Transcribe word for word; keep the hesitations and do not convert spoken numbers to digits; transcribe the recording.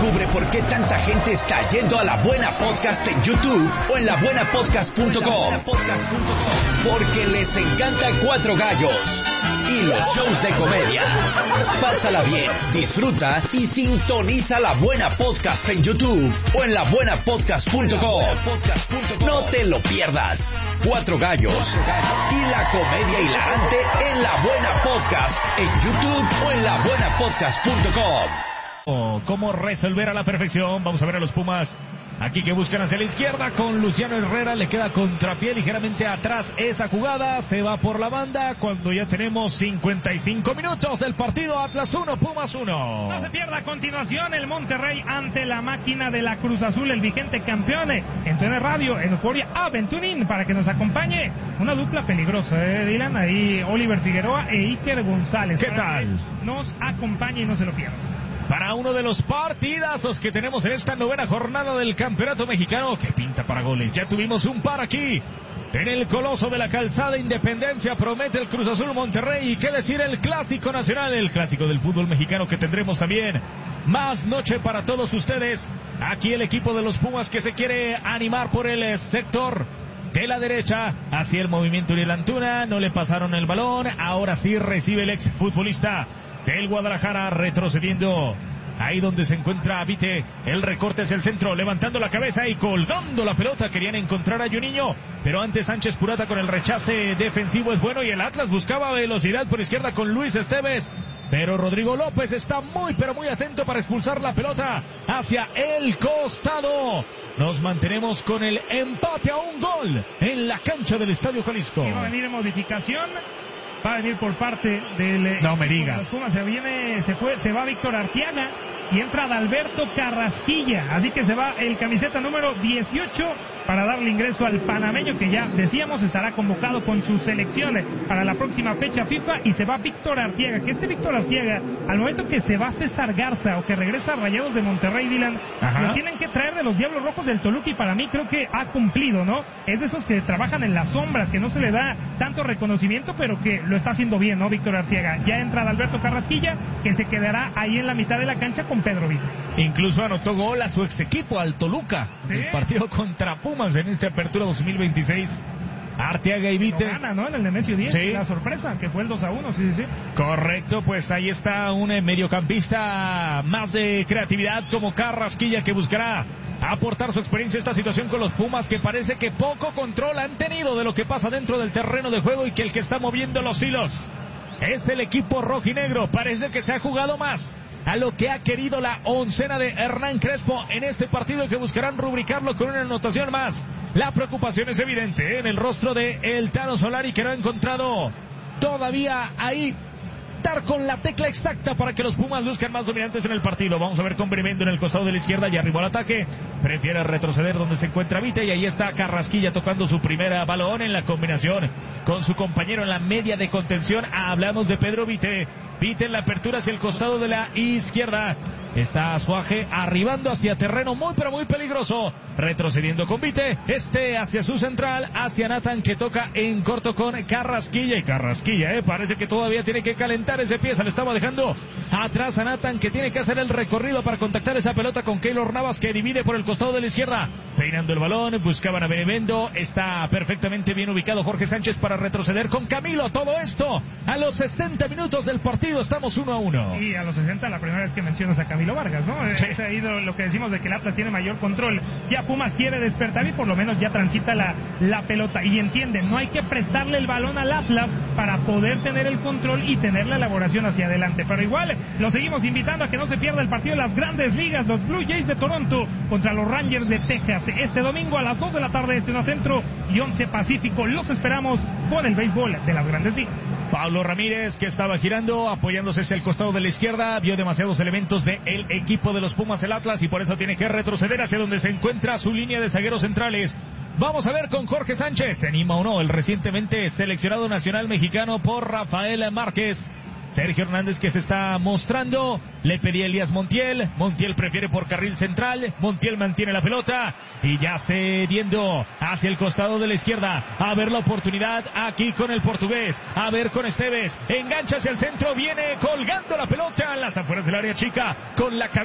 Descubre por qué tanta gente está yendo a La Buena Podcast en YouTube o en la buena podcast punto com. Porque les encanta Cuatro Gallos y los shows de comedia. Pásala bien, disfruta y sintoniza La Buena Podcast en YouTube o en la buena podcast punto com. No te lo pierdas. Cuatro Gallos y la comedia hilarante en La Buena Podcast en YouTube o en la buena podcast punto com. ¿Cómo resolver a la perfección? Vamos a ver a los Pumas aquí que buscan hacia la izquierda con Luciano Herrera. Le queda contrapié ligeramente atrás esa jugada. Se va por la banda cuando ya tenemos cincuenta y cinco minutos del partido. Atlas uno, Pumas uno. No se pierda a continuación el Monterrey ante la máquina de la Cruz Azul, el vigente campeón. En T N Radio, en Euforia Aventurín, para que nos acompañe. Una dupla peligrosa, ¿eh, Dylan? Ahí Oliver Figueroa e Iker González. ¿Qué tal? Nos acompañe y no se lo pierda. Para uno de los partidazos que tenemos en esta novena jornada del Campeonato Mexicano, que pinta para goles. Ya tuvimos un par aquí en el Coloso de la Calzada. Independencia promete el Cruz Azul Monterrey. Y qué decir el Clásico Nacional, el clásico del fútbol mexicano que tendremos también. Más noche para todos ustedes. Aquí el equipo de los Pumas que se quiere animar por el sector de la derecha hacia el movimiento Uriel Antuna. No le pasaron el balón. Ahora sí recibe el ex futbolista del Guadalajara, retrocediendo ahí donde se encuentra Vite. El recorte hacia el centro, levantando la cabeza y colgando la pelota. Querían encontrar a Juninho, pero antes Sánchez Purata con el rechace defensivo es bueno. Y el Atlas buscaba velocidad por izquierda con Luis Esteves, pero Rodrigo López está muy pero muy atento para expulsar la pelota hacia el costado. Nos mantenemos con el empate a un gol en la cancha del Estadio Jalisco. Y va a venir en modificación. Va a venir por parte del... No me digas. Pumas. Se viene, se fue, se va Víctor Arteaga y entra Adalberto Carrasquilla. Así que se va el camiseta número dieciocho para darle ingreso al panameño, que ya decíamos estará convocado con sus selecciones para la próxima fecha FIFA. Y se va Víctor Arteaga, que este Víctor Arteaga, al momento que se va César Garza o que regresa a Rayados de Monterrey, Dylan, Ajá. lo tienen que traer de los Diablos Rojos del Toluca, y para mí creo que ha cumplido, ¿no? Es de esos que trabajan en las sombras, que no se le da tanto reconocimiento, pero que lo está haciendo bien, ¿no? Víctor Arteaga. Ya entra Alberto Carrasquilla, que se quedará ahí en la mitad de la cancha con Pedro Vita. Incluso anotó gol a su ex equipo, al Toluca, ¿Sí? el partido contra Pumas en esta apertura dos mil veintiséis. Arteaga y Vite. Lo gana, ¿no? En el Nemesio diez, sí. La sorpresa, que fue el dos a uno, sí, sí, sí. Correcto, pues ahí está un mediocampista más de creatividad como Carrasquilla, que buscará aportar su experiencia a esta situación con los Pumas, que parece que poco control han tenido de lo que pasa dentro del terreno de juego, y que el que está moviendo los hilos es el equipo rojinegro. Parece que se ha jugado más a lo que ha querido la oncena de Hernán Crespo en este partido, que buscarán rubricarlo con una anotación más. La preocupación es evidente en el rostro de el Tano Solari, que no ha encontrado todavía ahí dar con la tecla exacta para que los Pumas luzcan más dominantes en el partido. Vamos a ver con Bremendo en el costado de la izquierda, y arriba al ataque. Prefiere retroceder donde se encuentra Vite, y ahí está Carrasquilla tocando su primera balón en la combinación con su compañero en la media de contención. Hablamos de Pedro Vite. Vite en la apertura hacia el costado de la izquierda. Está Suaje arribando hacia terreno muy pero muy peligroso. Retrocediendo con Vite. Este hacia su central, hacia Nathan, que toca en corto con Carrasquilla. Y Carrasquilla, eh, parece que todavía tiene que calentar ese pie. Se le estaba dejando atrás a Nathan, que tiene que hacer el recorrido para contactar esa pelota con Keylor Navas, que divide por el costado de la izquierda. Peinando el balón, buscaban a Benevendo. Está perfectamente bien ubicado Jorge Sánchez para retroceder con Camilo. Todo esto a los sesenta minutos del partido. Estamos uno a uno. Y a los sesenta, la primera vez que mencionas a Camilo Vargas, ¿no? Sí. Es ahí lo, lo que decimos de que el Atlas tiene mayor control. Ya Pumas quiere despertar y por lo menos ya transita la, la pelota. Y entiende, no hay que prestarle el balón al Atlas para poder tener el control y tener la elaboración hacia adelante. Pero igual, lo seguimos invitando a que no se pierda el partido de las Grandes Ligas. Los Blue Jays de Toronto contra los Rangers de Texas. Este domingo a las dos de la tarde, este Centro y once Pacífico. Los esperamos con el béisbol de las Grandes Ligas. Pablo Ramírez, que estaba girando, apoyándose hacia el costado de la izquierda, vio demasiados elementos del equipo de los Pumas, el Atlas, y por eso tiene que retroceder hacia donde se encuentra su línea de zagueros centrales. Vamos a ver con Jorge Sánchez, ¿se anima o no el recientemente seleccionado nacional mexicano por Rafael Márquez? Sergio Hernández, que se está mostrando, le pedía Elías Montiel, Montiel prefiere por carril central, Montiel mantiene la pelota y ya cediendo hacia el costado de la izquierda, a ver la oportunidad aquí con el portugués, a ver con Esteves, engancha hacia el centro, viene colgando la pelota en las afueras del área chica, con la cabeza